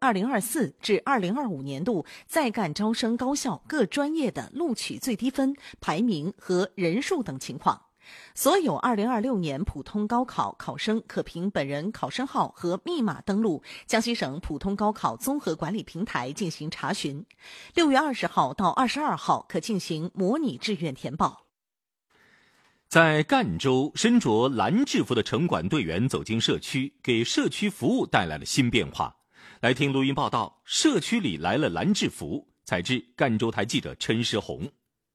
2024至2025年度在干招生高校各专业的录取最低分、排名和人数等情况。所有2026年普通高考考生可凭本人考生号和密码登录江西省普通高考综合管理平台进行查询。6月20号到22号可进行模拟志愿填报。 在赣州，身着蓝制服的城管队员走进社区，给社区服务带来了新变化。来听录音报道，社区里来了蓝制服。采自赣州台记者陈诗红。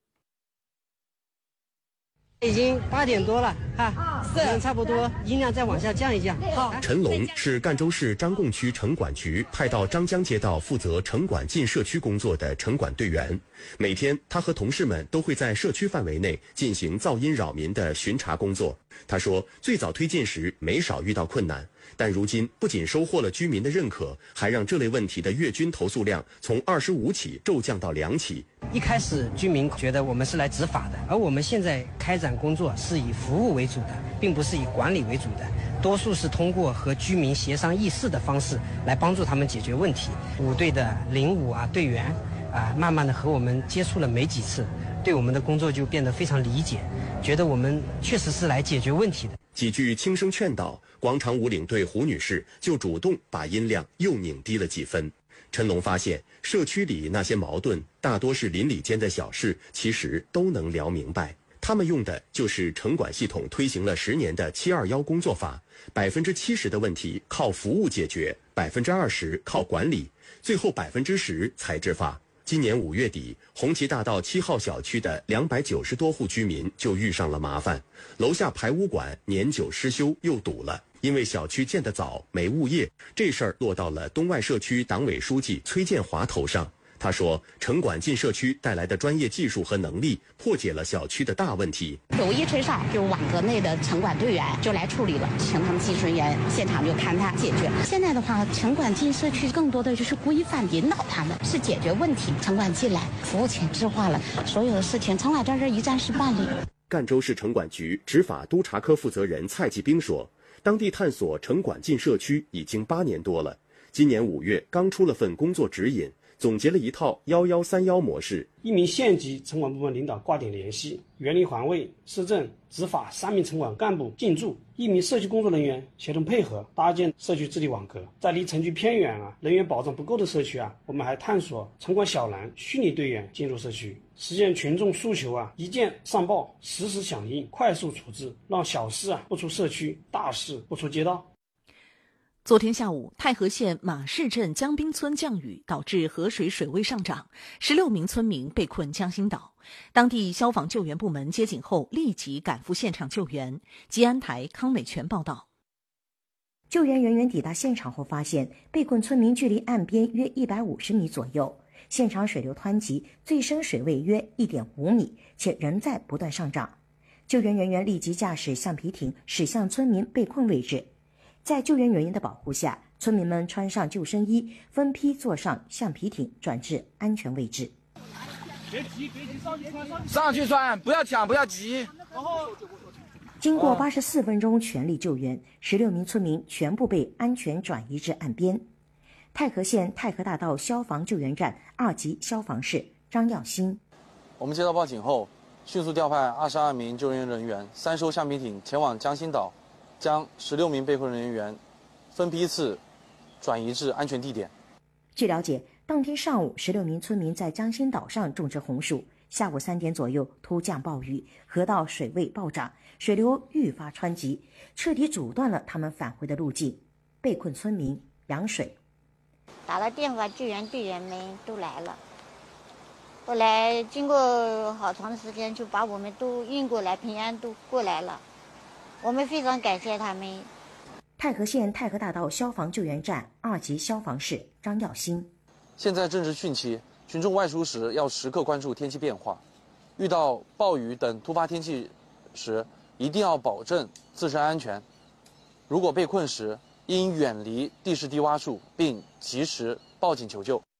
已经8点多了哈，差不多，音量再往下降一降。好。 陈龙是赣州市张贡区城管局派到张江街道负责城管进社区工作的城管队员。每天，他和同事们都会在社区范围内进行噪音扰民的巡查工作。他说，最早推进时没少遇到困难，但如今不仅收获了居民的认可，还让这类问题的月均投诉量从25起骤降到2起。 一开始居民觉得我们是来执法的，而我们现在开展工作是以服务为主的，并不是以管理为主的，多数是通过和居民协商议事的方式来帮助他们解决问题。5队的05队员慢慢的和我们接触了没几次，对我们的工作就变得非常理解，觉得我们确实是来解决问题的。 几句轻声劝导，广场舞领队胡女士就主动把音量又拧低了几分。陈龙发现，社区里那些矛盾大多是邻里间的小事，其实都能聊明白。他们用的就是城管系统推行了10年的721工作法，70%的问题靠服务解决，20%靠管理，最后10%才执法。今年5月底，红旗大道7号小区的290多户居民就遇上了麻烦，楼下排污管年久失修又堵了。因为小区建得早，没物业，这事儿落到了东外社区党委书记崔建华头上。他说，城管进社区带来的专业技术和能力，破解了小区的大问题。 有一吹哨，就网格内的城管队员就来处理了，请他们技术人员现场就勘探解决。现在的话，城管进社区更多的就是规范引导他们，是解决问题。城管进来，服务前置化了，所有的事情城管在这一站式办理。 赣州市城管局执法督察科负责人蔡继兵说，当地探索城管进社区已经8年多了，今年5月刚出了份工作指引，总结了一套1131模式。 1名县级城管部门领导挂点联系，园林环卫、市政、执法3名城管干部进驻，1名社区工作人员协同配合搭建社区治理网格。在离城区偏远人员保障不够的社区我们还探索城管小蓝虚拟队员进入社区，实现群众诉求一键上报，实时响应，快速处置，让小事不出社区，大事不出街道。 昨天下午，太和县马市镇江滨村降雨，导致河水水位上涨，16名村民被困江心岛。当地消防救援部门接警后，立即赶赴现场救援。吉安台康美全报道。 救援人员抵达现场后发现，被困村民距离岸边约150米左右，现场水流湍急，最深水位约1.5米，且仍在不断上涨。救援人员立即驾驶橡皮艇驶向村民被困位置。在救援人员的保护下，村民们穿上救生衣，分批坐上橡皮艇转至安全位置。 别急，上去穿，不要抢，不要急。 经过84分钟全力救援，16名村民全部被安全转移至岸边。太和县太和大道消防救援站2级消防士张耀新： 我们接到报警后，迅速调派22名救援人员，3艘橡皮艇前往江心岛，将16名被困人员分批次转移至安全地点。 据了解，当天上午16名村民在江心岛上种植红薯，下午3点左右突降暴雨，河道水位暴涨，水流愈发湍急，彻底阻断了他们返回的路径。被困村民扬水： 打了电话，救援队员们都来了，后来经过好长时间，就把我们都运过来，平安都过来了，我们非常感谢他们。 太和县太和大道消防救援站2级消防士张耀新： 现在正值汛期，群众外出时要时刻关注天气变化，遇到暴雨等突发天气时，一定要保证自身安全。如果被困时，应远离地势低洼处，并及时报警求救。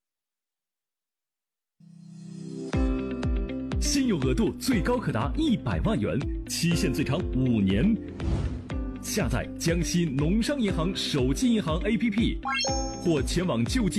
信用额度最高可达100万元，期限最长5年。下载江西农商银行手机银行 APP，或前往就近